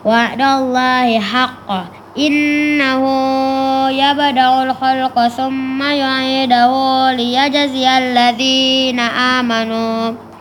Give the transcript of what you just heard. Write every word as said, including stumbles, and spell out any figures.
وعد الله حق إنه يبدأ الخلق ثم يعيده ليجزي الذين آمنوا